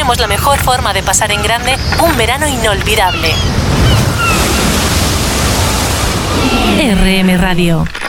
tenemos la mejor forma de pasar en grande un verano inolvidable. RM Radio.